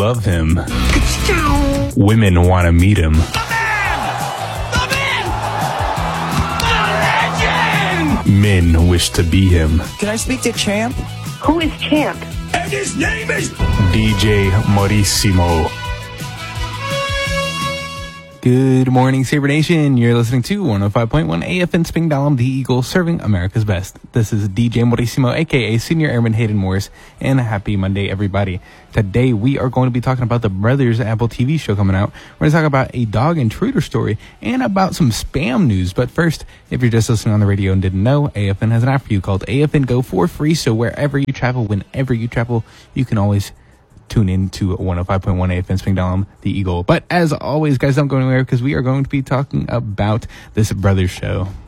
love him. Women want to meet him. Men wish to be him. Can I speak to Champ? Who is Champ? And his name is DJ Maurissimo. Good morning, Sabre Nation. You're listening to 105.1 AFN Spingdalum, the Eagle, serving America's best. This is DJ Maurissimo, a.k.a. Senior Airman Hayden Morris, and happy Monday, everybody. Today, we are going to be talking about the Brothers Apple TV show coming out. We're going to talk about a dog intruder story and about some spam news. But first, if you're just listening on the radio and didn't know, AFN has an app for you called AFN Go for free. So wherever you travel, whenever you travel, you can always tune in to 105.1 AFN Spingdalum, the Eagle. But as always, guys, don't go anywhere because we are going to be talking about this Brothers show.